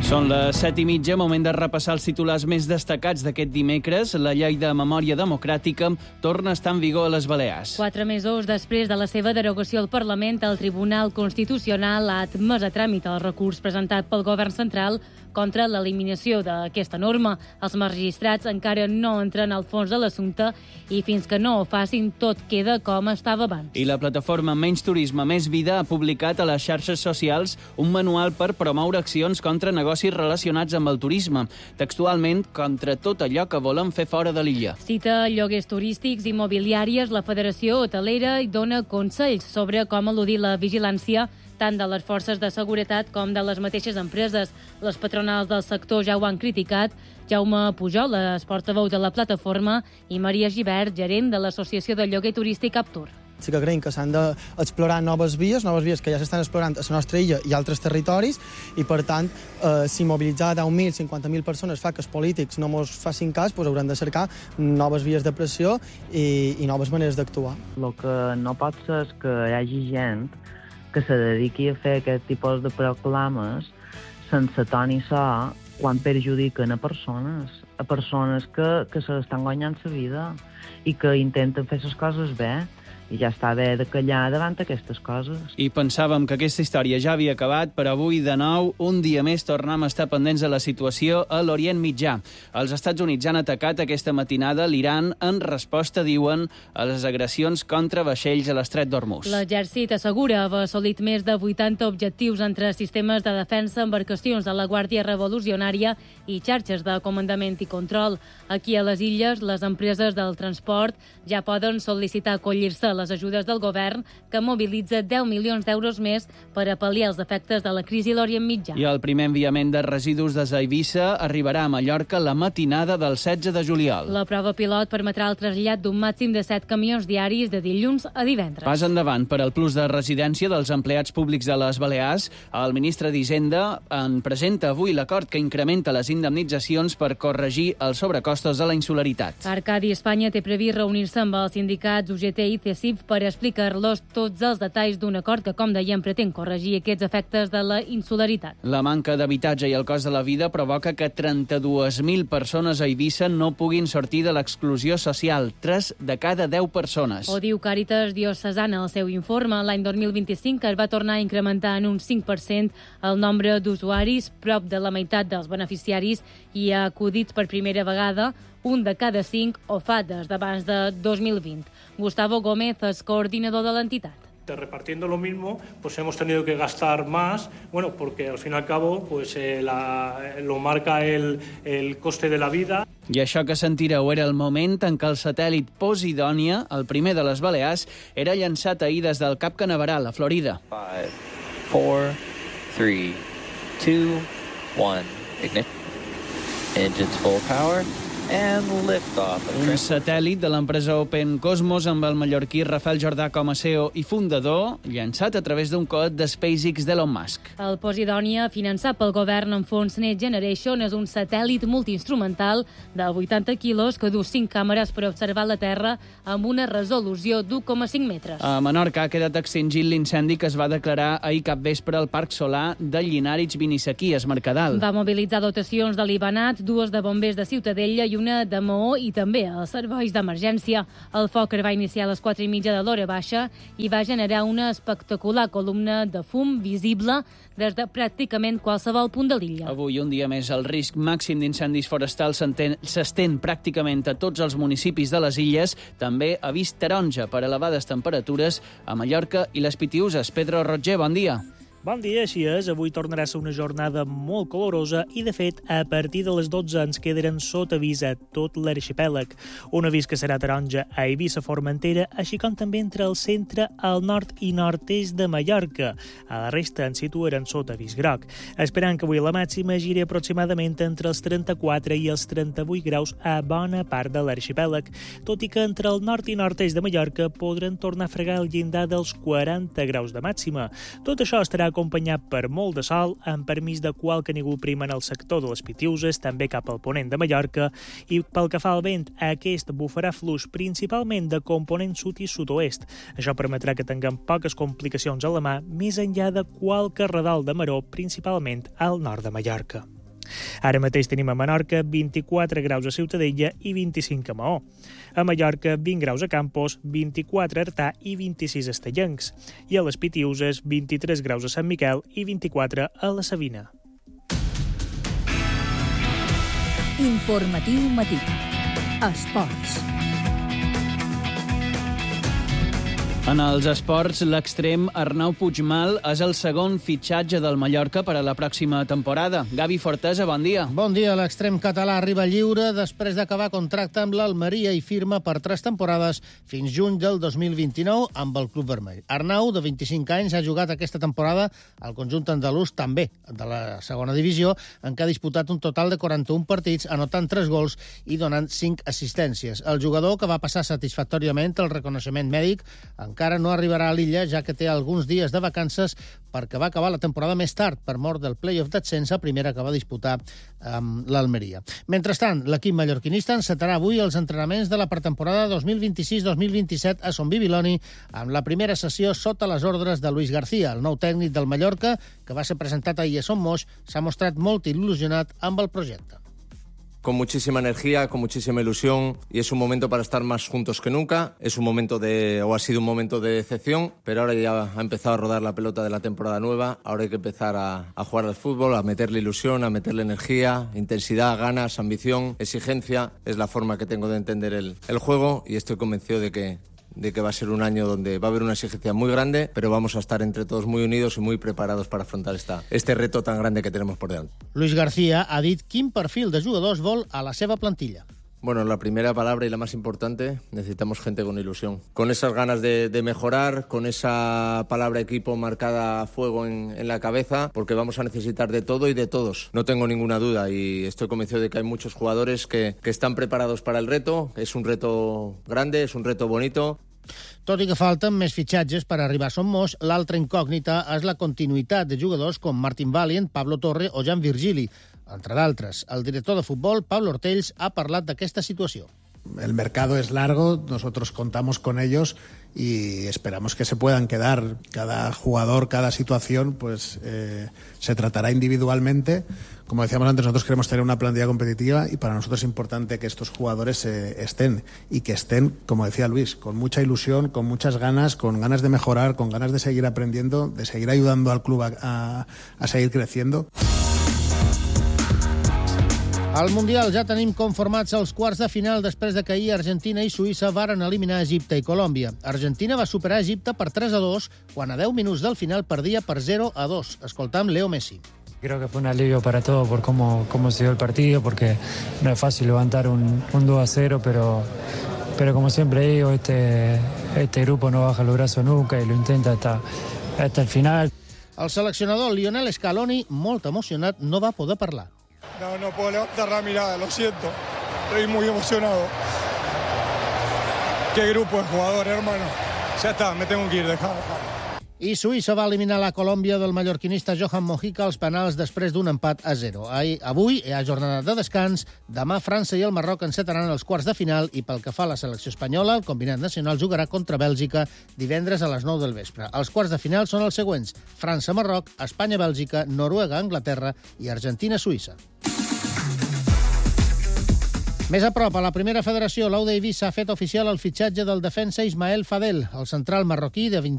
Són les 7:30, moment de repassar els titulars més destacats d'aquest dimecres. La llei de memòria democràtica torna a estar en vigor a les Balears. 4 mesos després de la seva derogació al Parlament, el Tribunal Constitucional ha admès a tràmit el recurs presentat pel Govern central contra l'eliminació d'aquesta norma. Els magistrats encara no entren al fons de l'assumpte i fins que no ho facin tot queda com estava abans. I la plataforma Menys Turisme, Més Vida ha publicat a les xarxes socials un manual per promoure accions contra negocis relacionats amb el turisme, textualment contra tot allò que volen fer fora de l'illa. Cita lloguers turístics, immobiliàries, la Federació Hotelera i dona consells sobre com eludir la vigilància tant de les forces de seguretat com de les mateixes empreses. Les patronals del sector ja ho han criticat. Jaume Pujol, portaveu de la plataforma, i Maria Gibert, gerent de l'Associació de Lloguer Turístic Aptur. Sí que creiem que s'han d'explorar noves vies que ja s'estan explorant a la nostra illa i altres territoris, i per tant, si mobilitzar 10.000, 50.000 persones fa que els polítics no ens facin cas, doncs haurem de cercar noves vies de pressió i noves maneres d'actuar. El que no pot ser és que hi hagi gent que se dediqui a fer aquest tipus de proclames sense to ni so quan perjudiquen a persones que se l'estan guanyant la vida i que intenten fer les coses bé. I ja està bé de callar davant aquestes coses. I pensàvem que aquesta història ja havia acabat, però avui, de nou, un dia més tornem a estar pendents de la situació a l'Orient Mitjà. Els Estats Units han atacat aquesta matinada l'Iran en resposta, diuen, a les agressions contra vaixells a l'estret d'Hormuz. L'exèrcit assegura haver assolit més de 80 objectius entre sistemes de defensa, embarcacions de la Guàrdia Revolucionària i xarxes de comandament i control. Aquí a les illes, les empreses del transport ja poden sol·licitar acollir-se a les ajudes del govern, que mobilitza 10 milions d'euros més per a pal·liar els efectes de la crisi a l'Orient Mitjà. I el primer enviament de residus des d'Eivissa arribarà a Mallorca la matinada del 16 de juliol. La prova pilot permetrà el trasllat d'un màxim de 7 camions diaris de dilluns a divendres. Pas endavant per al plus de residència dels empleats públics de les Balears. El ministre d'Hisenda en presenta avui l'acord que incrementa les indemnitzacions per corregir els sobrecostos de la insularitat. Arcadi Espanya té previst reunir-se amb els sindicats UGT i CECIF per explicar-los tots els detalls d'un acord que, com dèiem, pretén corregir aquests efectes de la insularitat. La manca d'habitatge i el cost de la vida provoca que 32.000 persones a Eivissa no puguin sortir de l'exclusió social, 3 de cada 10 persones. Ho diu Càritas Diocesana al seu informe. L'any 2025 es va tornar a incrementar en un 5% el nombre d'usuaris, prop de la meitat dels beneficiaris, i ha acudit per primera vegada un de cada 5 o fa des d'abans de 2020. Gustavo Gómez és coordinador de l'entitat. Repartiendo lo mismo, pues hemos tenido que gastar más, bueno, porque al fin y al cabo pues lo marca el coste de la vida. I això que sentireu era el moment en què el satèl·lit Posidònia, el primer de les Balears, era llançat ahir des del Cap Canaveral, a Florida. 5, 4, 3, 2, 1, ignition. Engines full power. And lift-off. Un satèl·lit de l'empresa Open Cosmos amb el mallorquí Rafael Jordà com a CEO i fundador, llançat a través d'un coet de SpaceX d'Elon Musk. El Posidònia, finançat pel govern amb fons Next Generation, és un satèl·lit multiinstrumental de 80 quilos que du 5 càmeres per observar la Terra amb una resolució d'1,5 metres. A Menorca ha quedat extingit l'incendi que es va declarar ahir capvespre al Parc Solar de Llinàrits Vinissaquí, a Mercadal. Va mobilitzar dotacions de l'Ibanat, 2 de bombers de Ciutadella i una de Maó i també els serveis d'emergència. El foc es va iniciar a les 4:30 de l'hora baixa i va generar una espectacular columna de fum visible des de pràcticament qualsevol punt de l'illa. Avui, un dia més, el risc màxim d'incendis forestals s'estén pràcticament a tots els municipis de les illes, també avís taronja per elevades temperatures a Mallorca i les Pitiüses. Pedro Roger, bon dia. Bon dia, així és. Avui tornarà a ser una jornada molt calorosa i, de fet, a partir de les 12 ens quedaran sota avís a tot l'arxipèlag. Un avís que serà taronja a Eivissa, Formentera, així com també entre el centre, el nord i nord-est de Mallorca. A la resta ens situaran sota avís groc. Esperant que avui la màxima giri aproximadament entre els 34 i els 38 graus a bona part de l'arxipèlag, tot i que entre el nord i nord-est de Mallorca podran tornar a fregar el llindar dels 40 graus de màxima. Tot això estarà acompanyat per molt de sol, amb permís de qualque núvol prim en el sector de les Pitiüses, també cap al ponent de Mallorca, i pel que fa al vent, aquest bufarà fluix principalment de component sud i sud-oest. Això permetrà que tinguem poques complicacions a la mà, més enllà de qualque radal de maró, principalment al nord de Mallorca. Ara mateix tenim a Menorca 24 graus a Ciutadella i 25 a Maó. A Mallorca 20 graus a Campos, 24 a Artà i 26 a Estellencs. I a les Pitiuses 23 graus a Sant Miquel i 24 a la Savina. Informatiu matí. Esports. En els esports, l'extrem Arnau Puigmal és el segon fitxatge del Mallorca per a la pròxima temporada. Gavi Fortesa, bon dia. Bon dia. L'extrem català arriba lliure després d'acabar contracte amb l'Almeria i firma per 3 temporades fins juny del 2029 amb el Club Vermell. Arnau, de 25 anys, ha jugat aquesta temporada al conjunt andalús, també de la segona divisió, en què ha disputat un total de 41 partits, anotant 3 gols i donant 5 assistències. El jugador, que va passar satisfactòriament el reconeixement mèdic, encara no arribarà a l'illa, ja que té alguns dies de vacances perquè va acabar la temporada més tard per mort del play-off d'ascens, primera que va disputar amb l'Almeria. Mentrestant, l'equip mallorquinista encetarà avui els entrenaments de la pretemporada 2026-2027 a Son Bibiloni, amb la primera sessió sota les ordres de Luis García, el nou tècnic del Mallorca, que va ser presentat ahir a Son Moix, s'ha mostrat molt il·lusionat amb el projecte. Con muchísima energía, con muchísima ilusión, y es un momento para estar más juntos que nunca. Es un momento ha sido un momento de decepción, pero ahora ya ha empezado a rodar la pelota de la temporada nueva. Ahora hay que empezar a jugar al fútbol, a meterle ilusión, a meterle energía, intensidad, ganas, ambición, exigencia. Es la forma que tengo de entender el juego, y estoy convencido de que va a ser un año donde va a haber una exigencia muy grande, pero vamos a estar entre todos muy unidos y muy preparados para afrontar este reto tan grande que tenemos por delante. Luis García ha dit quin perfil de jugadors vol a la seva plantilla. Bueno, la primera palabra y la más importante, necesitamos gente con ilusión. Con esas ganas de mejorar, con esa palabra equipo marcada a fuego en la cabeza, porque vamos a necesitar de todo y de todos. No tengo ninguna duda y estoy convencido de que hay muchos jugadores que están preparados para el reto. Es un reto grande, es un reto bonito. Tot i que falten més fitxatges per arribar a Son Moix, l'altra incògnita és la continuïtat de jugadors com Martin Valient, Pablo Torre o Jan Virgili. Entre d'altres, el director de futbol, Pablo Ortells, ha parlat d'aquesta situació. El mercado es largo, nosotros contamos con ellos y esperamos que se puedan quedar. Cada jugador, cada situación, pues se tratará individualmente. Como decíamos antes, nosotros queremos tener una plantilla competitiva y para nosotros es importante que estos jugadores estén y que estén, como decía Luis, con mucha ilusión, con muchas ganas, con ganas de mejorar, con ganas de seguir aprendiendo, de seguir ayudando al club a seguir creciendo. Al Mundial ja tenim conformats els quarts de final després de que ahir Argentina i Suïssa varen eliminar Egipte i Colòmbia. Argentina va superar Egipte per 3-2 quan a 10 minuts del final perdia per 0-2. Escoltam Leo Messi. Creo que fue un alivio para todos por cómo se dio el partido, porque no es fácil levantar un 2-0, pero como siempre digo, este grupo no baja los brazos nunca y lo intenta hasta el final. El seleccionador Lionel Scaloni, molt emocionat, no va poder parlar. No puedo levantar la mirada, lo siento. Estoy muy emocionado. Qué grupo de jugadores, hermano. Ya está, me tengo que ir, dejar. I Suïssa va eliminar la Colòmbia del mallorquinista Johan Mojica als penals després d'un empat a 0. Avui hi ha jornada de descans, demà França i el Marroc encetaran els quarts de final i pel que fa a la selecció espanyola, el combinat nacional jugarà contra Bèlgica divendres a les 9 del vespre. Els quarts de final són els següents: França-Marroc, Espanya-Bèlgica, Noruega-Anglaterra i Argentina-Suïssa. Més a prop, a la primera federació, l'Aude Eivissa ha fet oficial el fitxatge del defensa Ismael Fadel, el central marroquí de 20